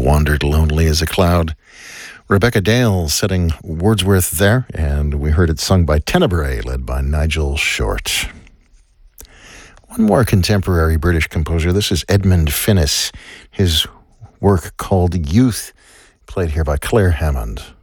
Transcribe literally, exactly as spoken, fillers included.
Wandered Lonely as a Cloud. Rebecca Dale setting Wordsworth there, and we heard it sung by Tenebrae, led by Nigel Short. One more contemporary British composer. This is Edmund Finnis. His work called Youth, played here by Claire Hammond.